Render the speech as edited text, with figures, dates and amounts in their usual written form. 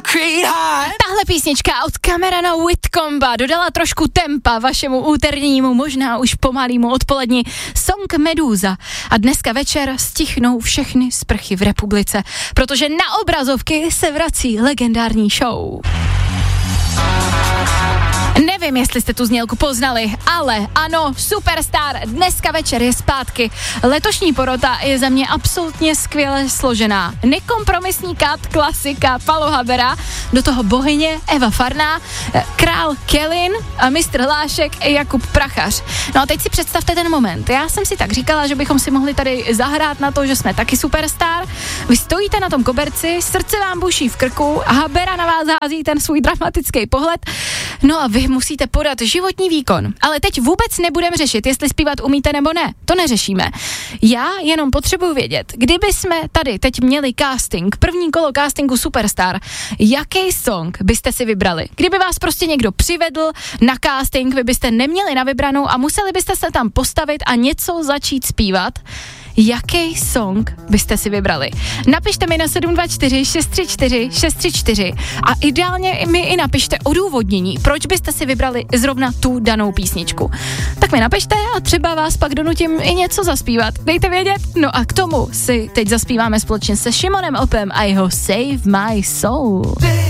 Tahle písnička od Camerona Whitcomba dodala trošku tempa vašemu úternímu, možná už pomalýmu odpolední song Medúza. A dneska večer stichnou všechny sprchy v republice, protože na obrazovky se vrací legendární show. Nevím, jestli jste tu znělku poznali, ale ano, Superstar dneska večer je zpátky. Letošní porota je za mě absolutně skvěle složená. Nekompromisní kat, klasika Palo Habera, do toho bohyně Eva Farná, král Kelin a mistr Hlášek Jakub Prachař. No a teď si představte ten moment. Já jsem si tak říkala, že bychom si mohli tady zahrát na to, že jsme taky Superstar. Vy stojíte na tom koberci, srdce vám buší v krku a Habera na vás hází ten svůj dramatický pohled. No a vy musíte podat životní výkon. Ale teď vůbec nebudeme řešit, jestli zpívat umíte nebo ne. To neřešíme. Já jenom potřebuji vědět, kdyby jsme tady teď měli casting, první kolo castingu Superstar, jaký song byste si vybrali? Kdyby vás prostě někdo přivedl na casting, vy byste neměli na vybranou a museli byste se tam postavit a něco začít zpívat, jaký song byste si vybrali? Napište mi na 724 634 634 a ideálně mi i napište odůvodnění, proč byste si vybrali zrovna tu danou písničku. Tak mi napište a třeba vás pak donutím i něco zaspívat. Dejte vědět. No a k tomu si teď zaspíváme společně se Šimonem Opem a jeho Save My Soul.